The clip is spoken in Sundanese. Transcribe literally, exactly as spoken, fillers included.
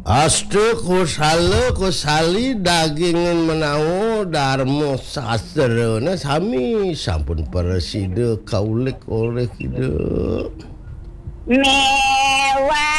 Astu kusala kusali dagingin menawo darmo sastrana sami sampun presida kaulik oleh kieu. Mewah